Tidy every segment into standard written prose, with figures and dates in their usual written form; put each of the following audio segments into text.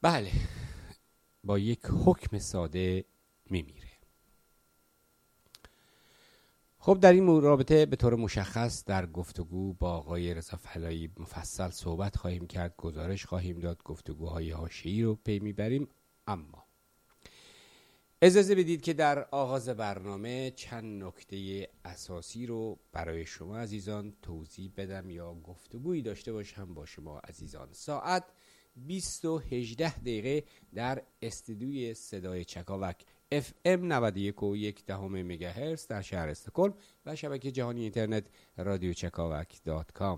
بله، با یک حکم ساده میمیره. خب در این رابطه به طور مشخص در گفتگو با آقای رضا فلایی مفصل صحبت خواهیم کرد، گزارش خواهیم داد، گفتگوهای حاشیه‌ای رو پی میبریم. اما اجازه بدید که در آغاز برنامه چند نکته اساسی رو برای شما عزیزان توضیح بدم یا گفتگویی داشته باشم با شما عزیزان. ساعت 20:18 در استودیوی صدای چکاوک FM 91.1 مگاهرتز در شهر استکهلم و شبکه جهانی اینترنت رادیو چکاوک.com.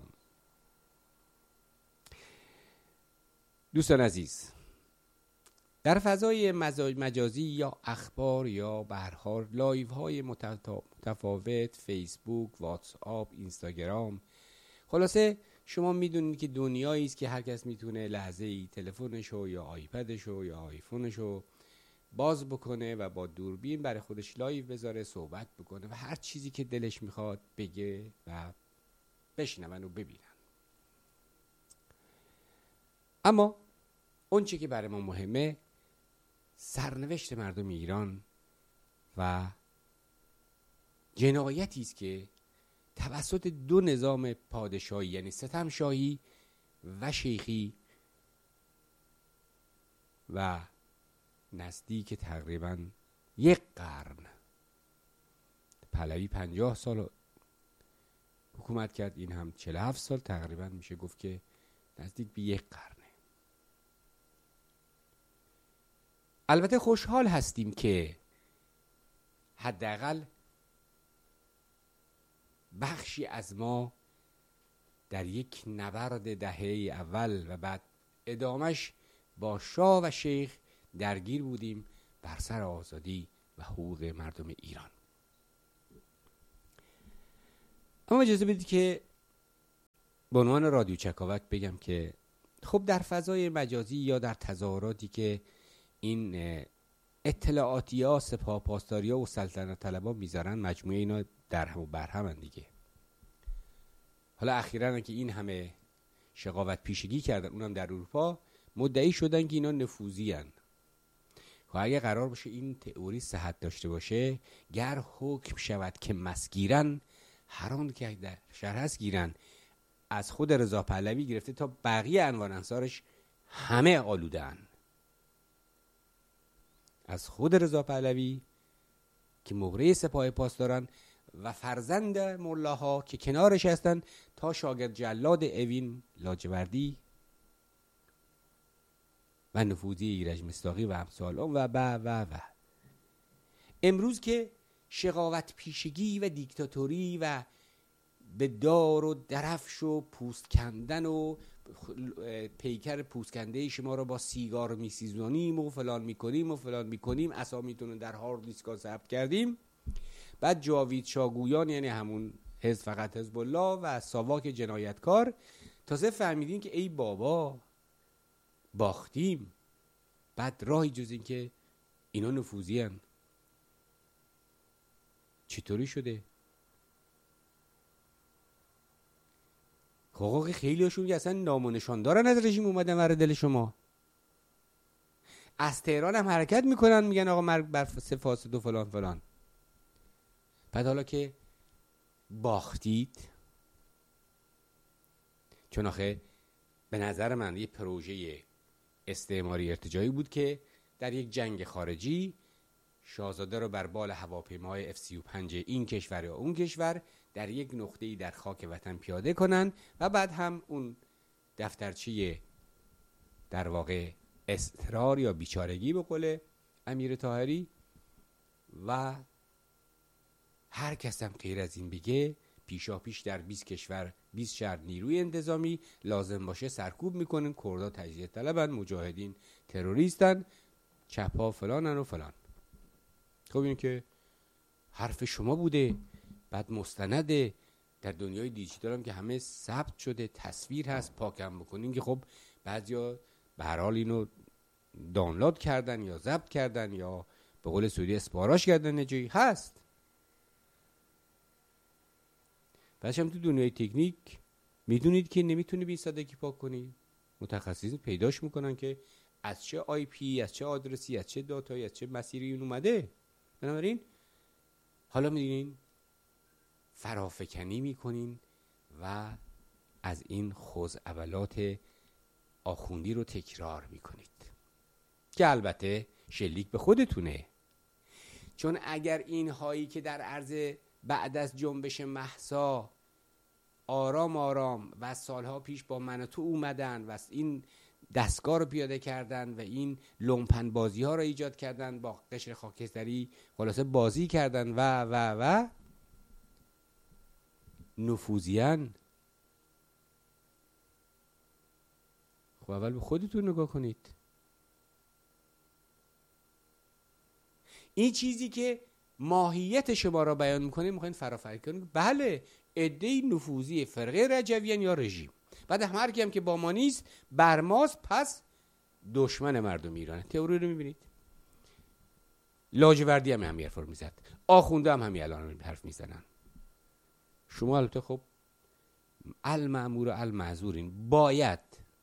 دوستان عزیز، در فضای مجازی یا اخبار یا به هر حال لایو های متفاوت، فیسبوک، واتس آپ، اینستاگرام، خلاصه شما میدونید که دنیایی است که هر کس میتونه لحظه ای تلفنشو یا آیپدشو یا آیفونشو باز بکنه و با دوربین برای خودش لایو بذاره، صحبت بکنه و هر چیزی که دلش میخواد بگه و بشنون و ببینن. اما اون چی که برای ما مهمه سرنوشت مردم ایران و جنایتی است که توسط دو نظام پادشاهی یعنی ستمشاهی و شیخی و نزدیک تقریبا 1 قرن، پهلوی 50 سال حکومت کرد، این هم 47 سال، تقریبا میشه گفت که نزدیک به 1 قرنه. البته خوشحال هستیم که حداقل بخشی از ما در یک نبرد دهه اول و بعد ادامش با شاه و شیخ درگیر بودیم بر سر آزادی و حقوق مردم ایران. اما اجازه بدید که به عنوان رادیو چکاوک بگم که خب در فضای مجازی یا در تظاهراتی که این اطلاعاتی‌ها، سپاه پاسداری‌ها و سلطنت طلب‌ها میذارن، مجموعه اینا در هم و بر همن دیگه. حالا اخیراً که این همه شقاوت پیشگی کردن، اونم در اروپا، مدعی شدن که اینا نفوذی هن. خب اگه قرار باشه این تئوری صحت داشته باشه، گر حکم شود که مسگیرن، هر آن که در شهر هست گیرن. از خود رضا پهلوی گرفته تا بقیه انوار انصارش همه آلوده‌اند. از خود رضا پهلوی که مهره سپاه پاسداران و فرزند ملاها که کنارش هستن تا شاگرد جلاد اوین لاجوردی و نفوذی ایرج مصداقی و امثال و امروز که شقاوت پیشگی و دیکتاتوری و به دار و درفش و پوست کندن و پیکر پوست کنده شما رو با سیگار میسیزونیم و فلان میکنیم، اسامیتون رو در هارد دیسک ثبت کردیم. بعد جاوید شاگویان یعنی همون حزب فقط حزب الله و ساواک جنایتکار تازه فهمیدین که ای بابا باختیم. بعد راهی جز این که اینا نفوذی هن. چطوری شده؟ خب خیلی هاشون که اصلا نام و نشان دارن از رژیم اومدن ور دل شما. از تهران هم حرکت میکنن میگن آقا مرگ بر فاسد و فلان فلان. بعد حالا که باختید، چون آخه به نظر من یه پروژه استعماری ارتجاعی بود که در یک جنگ خارجی شاهزاده رو بر بال هواپیماهای F-35 این کشور یا اون کشور در یک نقطه‌ای در خاک وطن پیاده کنن و بعد هم اون دفترچه در واقع اضطرار یا بیچارگی به قول امیر طاهری و هر کس هم غیر از این بگه پیشا پیش در 20 کشور 20 شهر نیروی انتظامی لازم باشه سرکوب میکنن. کردها تجزیه طلبن، مجاهدین تروریستن، چپا فلانن و فلان. خب این که حرف شما بوده، بعد مستنده در دنیای دیجیتال هم که همه ثبت شده، تصویر هست، پاکم بکنین که خب بعضیا به هر حال اینو دانلود کردن یا ضبط کردن یا به قول سعودی اسپاراش کردن، نجایی هست. بعدش هم تو دنیای تکنیک میدونید که نمیتونی بی سادگی پاک کنی، متخصصین پیداش میکنن که از چه آی پی، از چه آدرسی، از چه داتایی، از چه مسیری اون اومده. بنابراین حالا می‌بینین فرافکنی میکنین و از این خزعبلات آخوندی رو تکرار میکنید که البته شلیک به خودتونه. چون اگر این هایی که در عرض بعد از جنبش مهسا آرام آرام و سالها پیش با من و تو اومدن و این دستگاه رو پیاده کردن و این لومپن بازی ها رو ایجاد کردن، با قشر خاکستری خلاصه بازی کردن و نفوذیان، خب اول به خودتون نگاه کنید. این چیزی که ماهیت شما را بیان میکنه میخواین فرافکنی کنید. بله، عده نفوذی فرقه رجویان یا رژیم، بعد هر کی هم که با ما نیست بر ماست، پس دشمن مردم ایرانه. تئوری رو میبینید. لاجوردی هم همین حرف رو میزد، آخونده هم همین الان حرف میزنن. شما البته خب المأمور و المعذورین. باید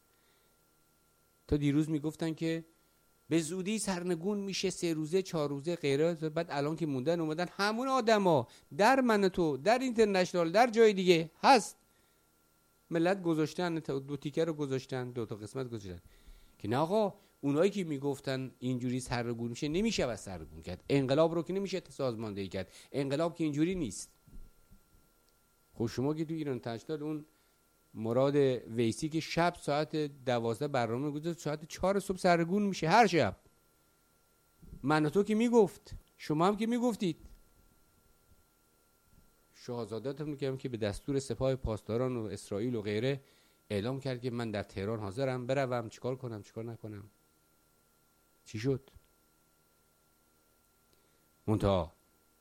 تا دیروز میگفتن که به زودی سرنگون میشه، 3 روزه 4 روزه غیره، بعد الان که موندن اومدن همون آدما در من تو، در اینترنشنال، در جای دیگه هست، ملت گذاشتن، 2 تیکه رو گذاشتن، 2 تا قسمت گذاشتن که نه آقا اونایی که میگفتن اینجوری سرنگون میشه نمیشه و سرنگون کرد. انقلاب رو که نمیشه سازماندهی کرد. انقلاب که اینجوری نیست. خب شما که تو ایران تنشتال اون مراد ویسی که شب ساعت 12 برنامه گذاشت، ساعت 4 صبح سرنگون میشه هر شب. من و تو که میگفت، شما هم که میگفتید، شاهزاده‌تون میگم که به دستور سپاه پاسداران و اسرائیل و غیره اعلام کرد که من در تهران حاضرم، بروم، چیکار کنم چیکار نکنم. چی شد؟ منتها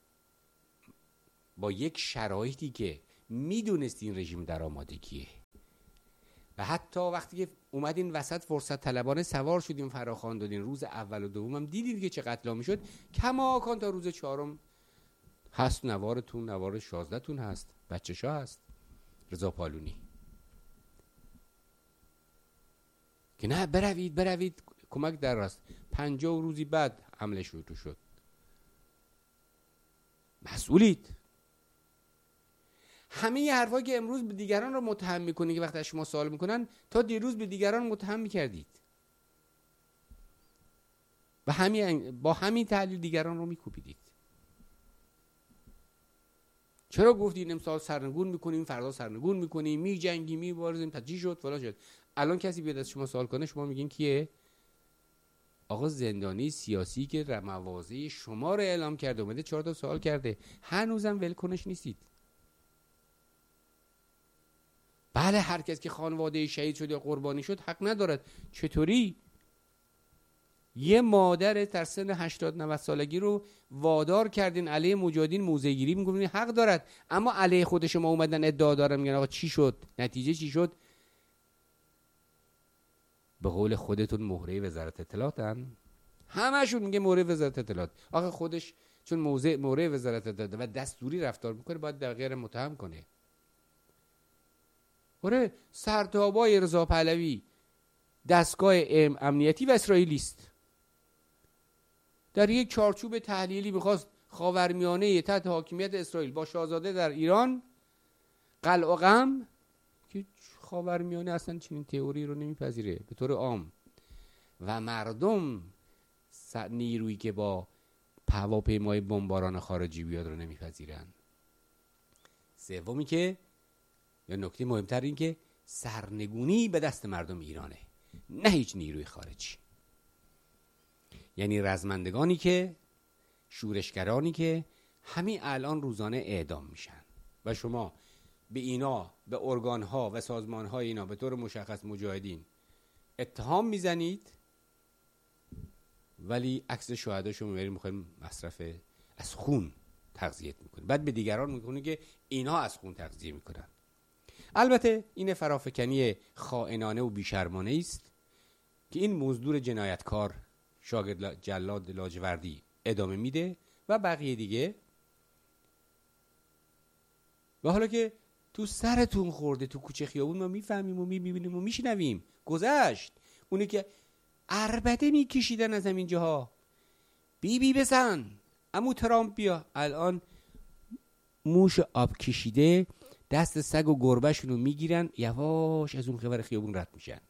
با یک شرایطی که میدونست این رژیم در آمادگیه و حتی وقتی که اومدین وسط فرصت طلبانه سوار شدیم فراخوان دادین، روز اول و دوم هم دیدید که چه قتلا میشد. کماکان تا روز 4 هست نوارتون، نوار 16 تون هست، بچه‌شا هست، رضا پالونی که نه بروید کمک در راست. 50 روزی بعد حمله شروع شد. مسئولید. همه حرفایی که امروز به دیگران رو متهم میکنید که وقتی از شما سوال میکنن، تا دیروز به دیگران متهم میکردید و با همین تحلیل دیگران رو میکوبیدید. چرا گفتید امسال سرنگون میکنیم، فردا سرنگون میکنیم، میجنگیم، میبارزیم، تا چی شد فلان شد؟ الان کسی بیاد از شما سوال کنه شما میگین کیه؟ آقا زندانی سیاسی که مواضع شما رو اعلام کرده، اومده 4 تا سوال کرده، هنوزم ولکنش نیستید. بله، هر کس که خانواده شهید شد یا قربانی شد حق ندارد. چطوری یه مادر در سن 80-90 سالگی رو وادار کردین علیه مجاهدین موضع گیری میگفتین حق دارد، اما علیه خود شما اومدن ادعا دارن میگن آقا چی شد؟ نتیجه چی شد؟ به قول خودتون مهره وزارت اطلاعاتن. همشون میگه مهره وزارت اطلاعات. آخه خودش چون مهره وزارت اطلاعات و دستوری رفتار میکنه باید در غیر متهم کنه. آره، سرتابای رضا پهلوی دستگاه امنیتی و اسرائیلی است. در یک چارچوب تحلیلی میخواست خاورمیانه تحت حاکمیت اسرائیل با شاهزاده در ایران قلع و قم، که خاورمیانه اصلا چنین تئوری رو نمیپذیره به طور عام و مردم نیرویی که با هواپیمای بمباران خارجی بیاد رو نمیپذیرن. سومی که یا نکته مهمتر این که سرنگونی به دست مردم ایرانه، نه هیچ نیروی خارجی. یعنی رزمندگانی که، شورشگرانی که همین الان روزانه اعدام میشن و شما به اینا، به ارگانها و سازمانهای اینا به طور مشخص مجاهدین اتهام میزنید، ولی عکس شهداشو میبرید میخواید مصرف از خون تغذیه میکنید، بعد به دیگران میگونید که اینها از خون تغذیه میکنن. البته این فرافکنی خائنانه و بیشرمانه است که این مزدور جنایتکار شاگرد جلاد لاجوردی ادامه میده و بقیه دیگه. و حالا که تو سرتون خورده، تو کوچه خیابون ما میفهمیم و میبینیم و میشنویم، گذشت. اونی که عربده میکشیدن از همین جاها، بی بزن، عمو ترامپ بیا. الان موش آب کشیده دست سگ و گربهشونو میگیرن، یواش از اون خبر خیابون رد میشن.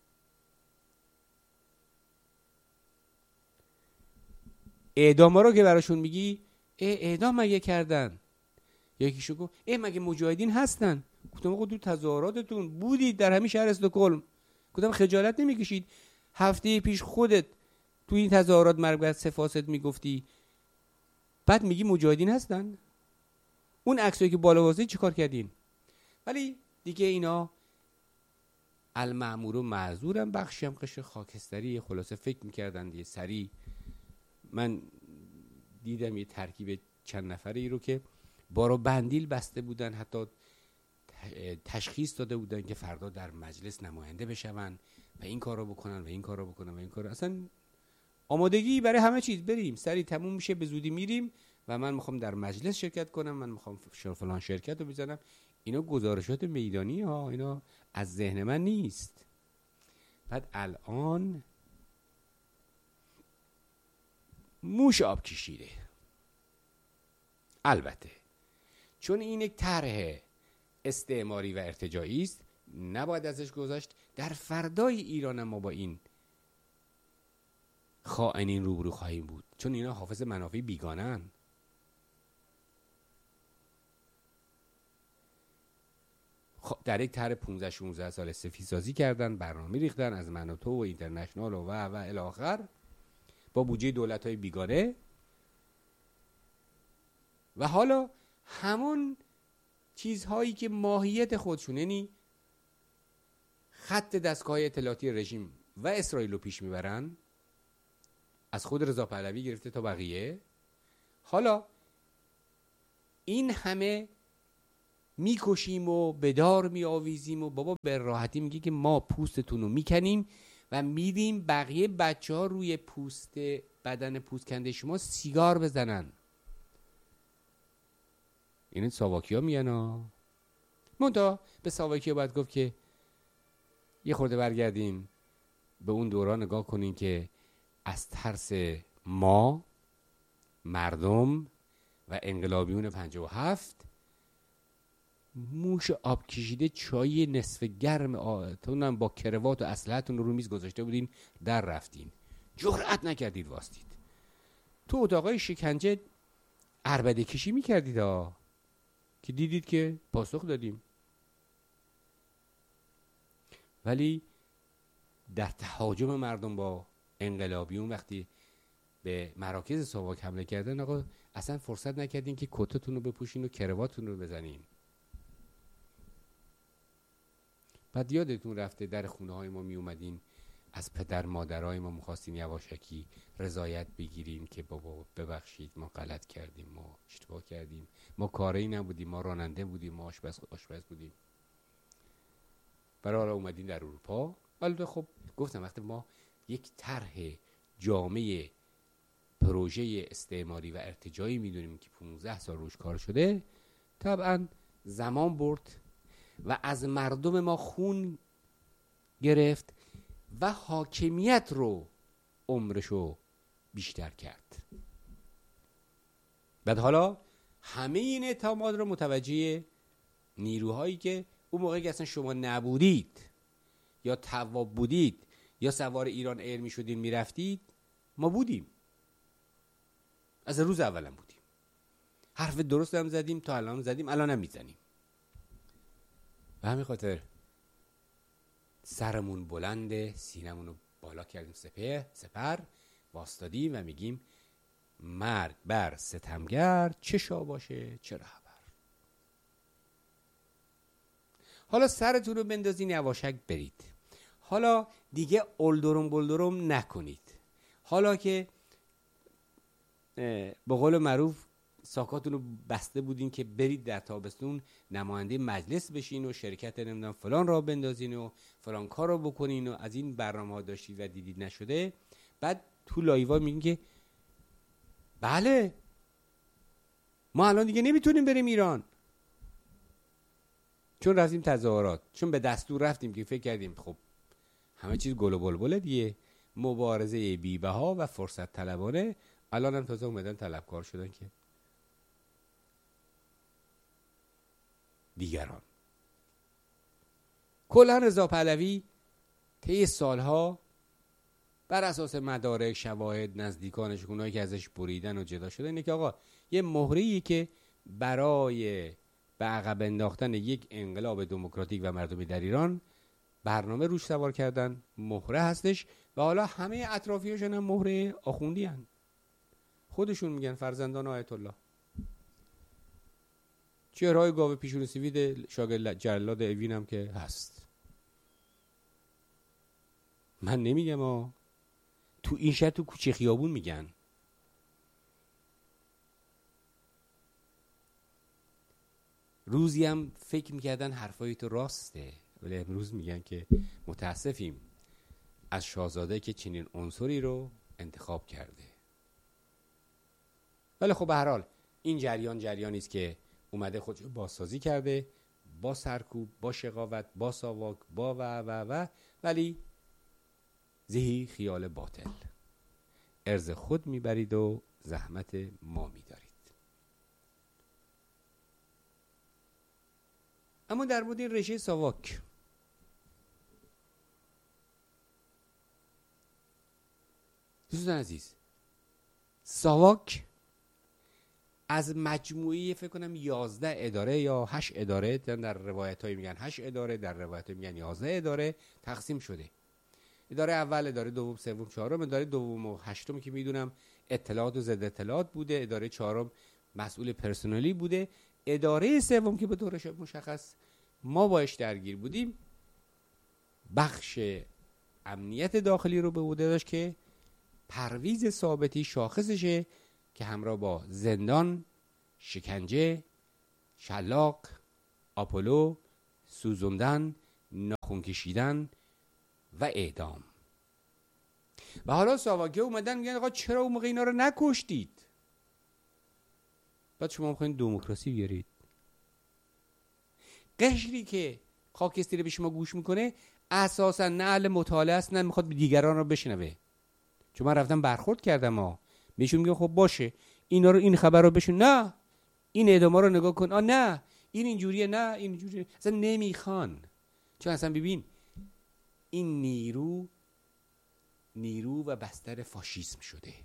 اعدام ها رو که براشون میگی اعدام مگه کردن؟ یکیشو گفت مگه مجاهدین هستن؟ گفتم آقا تو تظاهراتتون بودید در همین شهر استکهلم، گفتم خجالت نمیکشید؟ هفته پیش خودت تو این تظاهرات مرگ بر سفاست میگفتی، بعد میگی مجاهدین هستن؟ اون عکسایی که بالا واسه چیکار کردین؟ ولی دیگه اینا المأمور و معذورم، بخشی هم قشر خاکستری، خلاصه فکر میکردن دیگه سریع. من دیدم یه ترکیب چند نفری رو که بارو بندیل بسته بودن، حتی تشخیص داده بودن که فردا در مجلس نماینده بشون و این کار رو بکنن و این کار رو بکنن و این کار رو. اصلا آمادگی برای همه چیز، بریم سریع تموم میشه، به زودی میریم و من میخوام در مجلس شرکت کنم، من میخوام فلان شرکت رو بزنم. اینا گزارشات میدانی ها، اینا از ذهن من نیست. بعد الان موش آب کشیده. البته چون این یک طرح استعماری و ارتجاعی است، نباید ازش گذشت. در فردای ایران ما با این خائنین روبرو خواهیم بود، چون اینا حافظ منافع بیگانه‌اند. در یک طرح 15-16 سال سفیدسازی کردن، برنامه ریختن از من و تو و اینترنشنال و الی آخر با بودجه دولت‌های بیگانه، و حالا همون چیزهایی که ماهیت خودشون، یعنی خط دستگاه اطلاعاتی رژیم و اسرائیل رو پیش میبرن، از خود رضا پهلوی گرفته تا بقیه، حالا این همه میکشیم و بدار میآویزیم و بابا به راحتی میگه که ما پوستتون رو میکنیم و میدیم بقیه بچه ها روی پوست بدن پوست کنده شما سیگار بزنن. این ساواکی ها میان ها. منتها به ساواکی ها باید گفت که یه خورده برگردین به اون دوران نگاه کنین که از ترس ما مردم و انقلابیون 57 موش آب کشیده چای نصف گرم آتونم با کروات و اسلحه‌تون رو میز گذاشته بودین، در رفتین، جرأت نکردید واستید تو اتاقای شکنجه عربده کشی میکردید ها، که دیدید که پاسخ دادیم. ولی در تهاجم مردم با انقلابیون وقتی به مراکز ساواک حمله کردن، آقا اصلا فرصت نکردین که کتتون رو بپوشین و کرواتتون رو بزنین. بعد یادتون رفته در خونه های ما می اومدین، از پدر مادرای ما می‌خواستین یواشکی رضایت بگیرین که بابا ببخشید ما غلط کردیم، ما اشتباه کردیم، ما کاری نبودیم، ما راننده بودیم، ما آشپز بودیم. برای حالا اومدین در اروپا. البته خب گفتم وقتی ما یک طرح جامعه پروژه استعماری و ارتجاعی میدونیم که 15 سال روش کار شده، طبعا زمان برد و از مردم ما خون گرفت و حاکمیت رو عمرشو بیشتر کرد. بعد حالا همه این اتهامات رو متوجه نیروهایی که اون موقعی که اصلا شما نبودید یا تواب بودید یا سوار ایران ایر می شدین می رفتید، ما بودیم، از روز اولم بودیم، حرف درست هم زدیم، تا الان زدیم، الان هم می زنیم. و همین خاطر سرمون بلنده، سینمون رو بالا کردیم سپر واستادیم و میگیم مرگ بر ستمگر چه شاه باشه چه رهبر. حالا سرتون رو بندازین یواشک برید. حالا دیگه اولدرم بلدرم نکنید. حالا که به قول معروف ساکاتون رو بسته بودین که برید در تابستون نماینده مجلس بشین و شرکت نمیدونم فلان را بندازین و فلان کار رو بکنین و از این برنامه ها داشتید و دیدید نشده، بعد تو لایوا میگین که بله ما الان دیگه نمیتونیم بریم ایران چون رفتیم تظاهرات، چون به دستور رفتیم که فکر کردیم خب همه چیز گل و بلبله دیگه، مبارزه بی‌بها و فرصت طلبانه، الان هم تازه اومدن طلبکار شدن که دیگران. کلا رضا پهلوی طی سالها بر اساس مدارک، شواهد، نزدیکانش، اونایی که ازش بریدن و جدا شدن، اینه که آقا یه مهره‌ای که برای به عقب انداختن یک انقلاب دموکراتیک و مردمی در ایران برنامه روش سوار کردن، مهره هستش و حالا همه اطرافیاشون هم مهره آخوندی هن. خودشون میگن فرزندان آیت الله. چهرهای گاو پیشون سفید شاگرد جلاد اوین هم که هست. من نمیگم تو این شهر تو کوچه خیابون میگن. روزی هم فکر میکردن حرفای تو راسته، ولی امروز میگن که متاسفیم از شاهزاده که چنین عنصری رو انتخاب کرده. ولی خب به هر حال این جریانی است که اومده خودش بازسازی کرده، با سرکوب، با شقاوت، با ساواک، با و ولی زهی خیال باطل. ارز خود میبرید و زحمت ما میدارید. اما در مورد این رژه ساواک، دوستان عزیز، ساواک از مجموعی فکر کنم 11 اداره یا 8 اداره، در روایت های میگن 8 اداره، در روایت های میگن 11 اداره تقسیم شده. اداره اول، اداره دوم، سوم، چهارم. اداره دوم و هشتم که میدونم اطلاعات و ضد اطلاعات بوده. اداره چهارم مسئول پرسنلی بوده. اداره سوم که به طور مشخص ما باش درگیر بودیم، بخش امنیت داخلی رو به عهده داشت که پرویز ثابتی شاخصشه که همراه با زندان، شکنجه، شلاق، آپولو، سوزوندن، ناخن کشیدن و اعدام. و حالا ساواکه اومدن میگن آقا چرا اون موقع اینا رو نکشتید؟ بعد شما میخواین دموکراسی بیارید. قشری که خاکستری به شما گوش میکنه اساسا نه اهل مطالعه است، نه میخواد دیگران رو بشنوه. چون من رفتم برخورد کردم میشون میگه خب باشه اینا رو، این خبر رو بشن، نه این اعداما رو نگاه کن، نه این اینجوریه، نه این اینجوریه، اصلا نمیخوان. چون اصلا ببین این نیرو و بستر فاشیسم شده،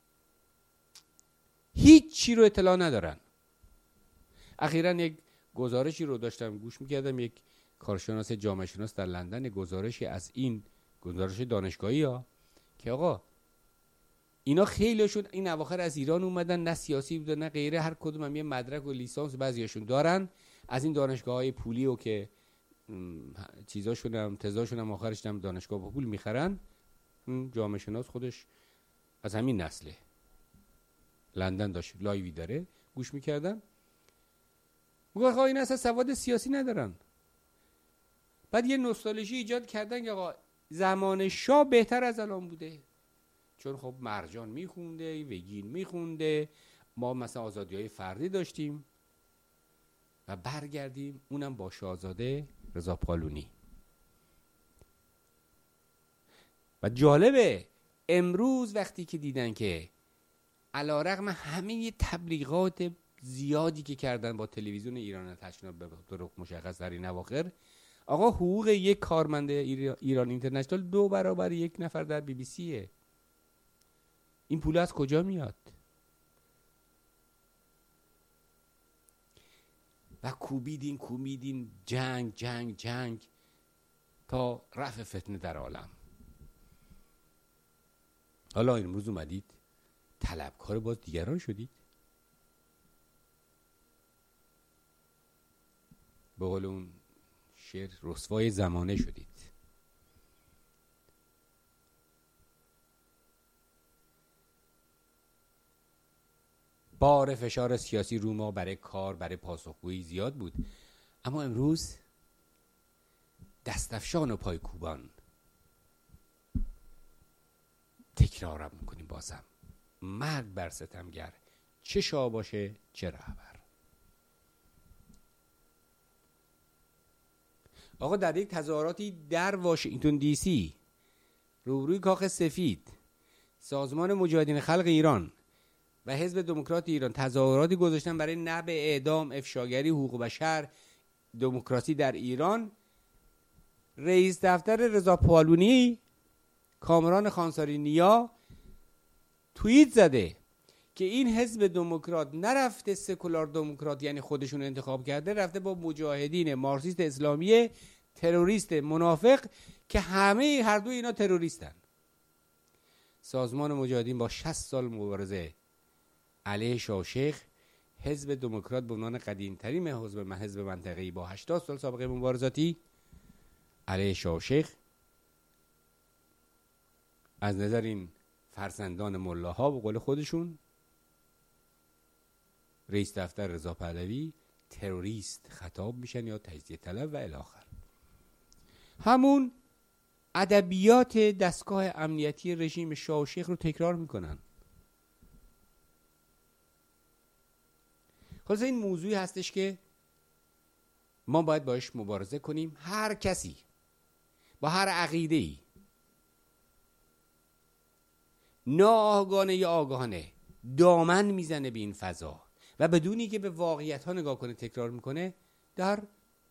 هیچ چی رو اطلاع ندارن. اخیراً یک گزارشی رو داشتم گوش میکردم، یک کارشناس جامعه شناس در لندن گزارشی از این گزارش دانشگاهی که آقا اینا خیلیشون این اواخر از ایران اومدن، نه سیاسی بودن نه غیره، هر کدوم هم یه مدرک و لیسانس بعضیاشون دارن از این دانشگاه‌های پولی و که چیزاشون هم تزاشون هم آخرش هم دانشگاه با پول میخرن. جامعه شناس خودش از همین نسله، لندن داشت لایوی داره گوش میکردم، میگه آقا این اصلا سواد سیاسی ندارن. بعد یه نوستالژی ایجاد کردن که آقا زمان شاه بهتر از الان بوده، چون خب مرجان میخونده، وگین میخونده، ما مثلا آزادی‌های فردی داشتیم و برگردیم اونم با شاهزاده رضا پالونی. و جالبه امروز وقتی که دیدن که علیرغم همه تبلیغات زیادی که کردن با تلویزیون ایران تشناب به طرق مشخص در این اواخر، آقا حقوق یک کارمند ایران اینترنشنال 2 برابر یک نفر در بی بی سیه. این پول از کجا میاد؟ و کوبیدین جنگ تا رفع فتنه در عالم. حالا امروز اومدید طلبکار باز دیگران شدید. به قول اون شعر رسوای زمانه شدید. بار فشار سیاسی رو ما برای کار، برای پاسخگویی زیاد بود، اما امروز دستفشان و پایکوبان. تکرارم میکنیم بازم، مرگ بر ستمگر، چه شاه باشه چه رهبر. آقا در یک تظاهراتی در واشنگتن دی سی روبروی کاخ سفید سازمان مجاهدین خلق ایران و حزب دموکرات ایران تظاهراتی گذاشتن برای نبع اعدام، افشاگری حقوق بشر، دموکراسی در ایران. رئیس دفتر رضا پالونی، کامران خانساری نیا توییت زده که این حزب دموکرات نرفته سکولار دموکرات یعنی خودشون انتخاب کرده، رفته با مجاهدین مارکسیست اسلامی تروریست منافق که هر دو اینا تروریستن. سازمان مجاهدین با 60 سال مبارزه علیه شاهشیخ، حزب دموکرات به عنوان قدیم‌ترین حزب منطقه‌ای با 80 سال سابقه مبارزاتی علیه شاهشیخ، از نظر این فرزندان ملاها به قول خودشون رئیس دفتر رضا پهلوی تروریست خطاب میشن یا تجزیه طلب و الی آخر. همون ادبیات دستگاه امنیتی رژیم شاهشیخ رو تکرار میکنن. خلاصه این موضوعی هستش که ما باید باش مبارزه کنیم. هر کسی با هر عقیده‌ای ناآگاهانه یا آگاهانه دامن میزنه به این فضا و بدونی که به واقعیت ها نگاه کنه تکرار میکنه، در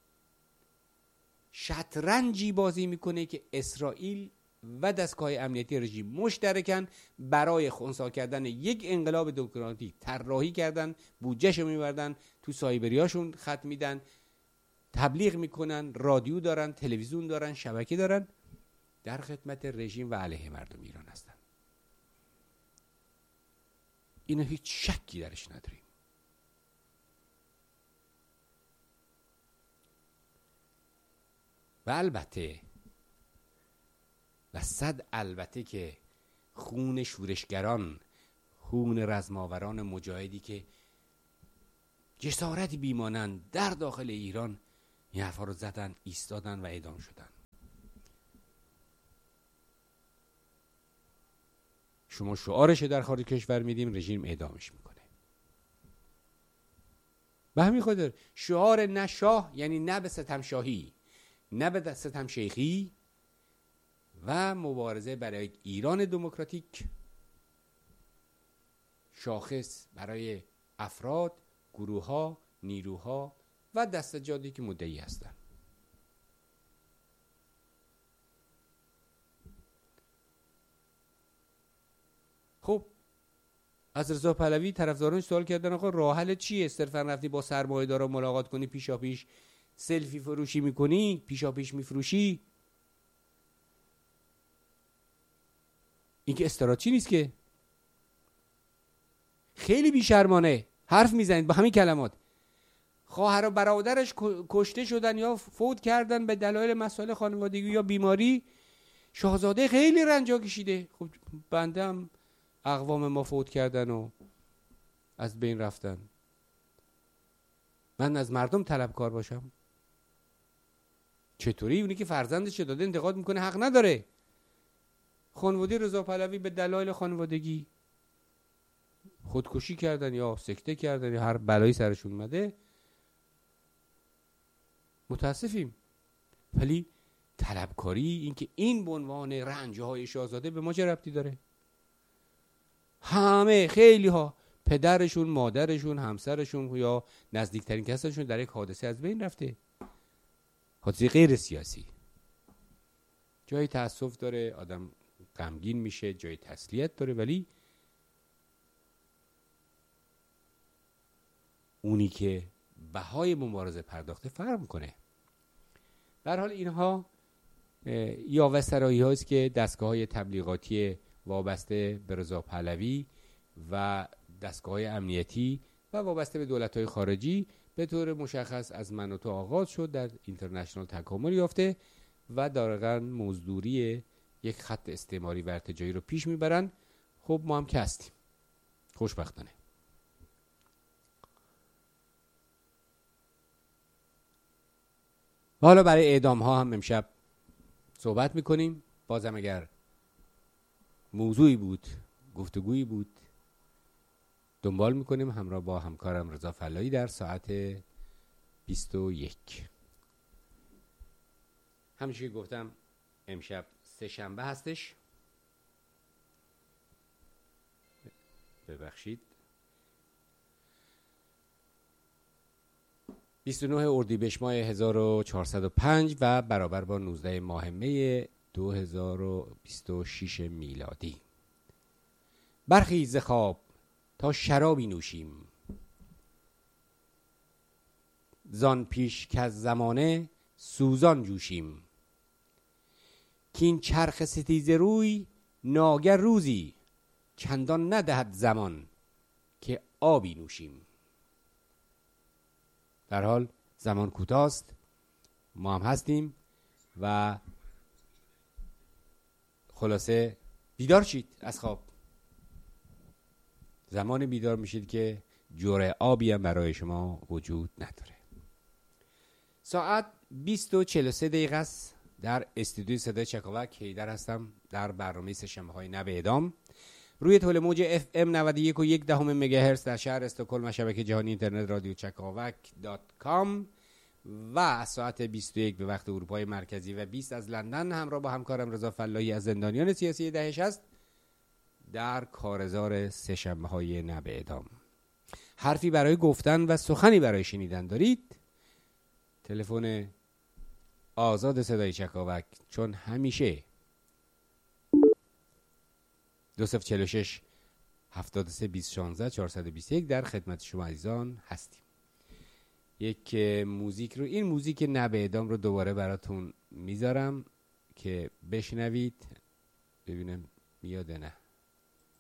شطرنجی بازی میکنه که اسرائیل و دستگاه امنیتی رژیم مشترکن برای خنثی کردن یک انقلاب دموکراتیک طراحی کردن، بودجهشو میبردن تو سایبریاشون خط میدن، تبلیغ میکنن، رادیو دارن، تلویزیون دارن، شبکه دارن، در خدمت رژیم و علیه مردم ایران هستن. اینو هیچ شکی درش نداریم. و البته و صد البته که خون شورشگران، خون رزماوران مجاهدی که جسارتی بیمانند در داخل ایران این حرفا رو زدن، ایستادن و اعدام شدن. شما شعارش در خارج کشور میدیم، رژیم اعدامش میکنه. به همین خاطر شعار نه شاه یعنی نه به ستم شاهی، نه به ستم شیخی و مبارزه برای ایران دموکراتیک، شاخص برای افراد، گروه‌ها، نیروها و دستجاتی که مدعی هستند. خب از رضا پهلوی طرفداران سوال کردن آقا راه حل چیه؟ صرفا رفتی با سرمایه‌دارا ملاقات کنی، پیشاپیش سلفی فروشی میکنی، پیشاپیش میفروشی؟ این که استراتژی نیست که. خیلی بیشرمانه حرف میزنید با همین کلمات. خواهر و برادرش کشته شدن یا فوت کردن به دلایل مسائل خانوادگی یا بیماری. شاهزاده خیلی رنجا کشیده. خب بنده هم اقوام ما فوت کردن و از بین رفتن. من از مردم طلبکار باشم؟ چطوری اونی که فرزندش داده انتقاد میکنه حق نداره؟ خانواده رضا پهلوی به دلایل خانوادگی خودکشی کردن یا سکته کردن یا هر بلایی سرشون اومده، متاسفیم. ولی طلبکاری، این که این به عنوان رنجهای شاهزاده به ما چه ربطی داره؟ همه خیلی ها پدرشون، مادرشون، همسرشون یا نزدیکترین کساشون در یک حادثه از بین رفته. حادثه غیر سیاسی. جای تأسف داره، آدم غمگین میشه، جای تسلیت داره، ولی اونی که بهای مبارزه پرداخته فرق میکنه. به هر حال اینها یاوه‌سرایی هاست که دستگاه‌های تبلیغاتی وابسته به رضا پهلوی و دستگاه‌های امنیتی و وابسته به دولت‌های خارجی به طور مشخص از من و تو آغاز شد، در اینترنشنال تکامل یافته و دقیقاً مزدوری یک خط استعماری و ارتجاعی رو پیش میبرن. خب ما هم که هستیم خوشبختانه. حالا برای اعدام ها هم امشب صحبت میکنیم. بازم اگر موضوعی بود، گفتگویی بود، دنبال میکنیم همراه با همکارم رضا فلایی در ساعت 21. همونجوری که گفتم امشب سه شنبه هستش. ببخشید 29 اردیبهشت ماه 1405 و برابر با 19 ماه می 2026 میلادی. برخیز ز خواب تا شرابی نوشیم، زان پیش که از زمانه سوزان جوشیم. کین چرخ ستیزه روی ناگر روزی، چندان ندهد زمان که آبی نوشیم. در حال زمان کوتاست، ما هم هستیم و خلاصه بیدار شید از خواب. زمان بیدار میشید که جرعه آبی هم برای شما وجود نداره. ساعت 20:43 است. در استودیوی صدای چکاوک هیدر هستم در برنامه سه‌شنبه‌های نو اعدام روی طول موج FM 91.1 مگاهرتز در شهر استکهلم و شبکه جهانی اینترنت رادیو چکاوک.com و از ساعت 21 به وقت اروپای مرکزی و 20 از لندن همراه با همکارم رضا فلاحی از زندانیان سیاسی دهش است در کارزار سه‌شنبه‌های نو اعدام. حرفی برای گفتن و سخنی برای شنیدن دارید؟ تلفن آزاد صدای چکاوک چون همیشه 2046 73 2016 421 در خدمت شما عزیزان هستیم. یک موزیک رو، این موزیک نو اعدام رو دوباره براتون میذارم که بشنوید ببینم میاد نه.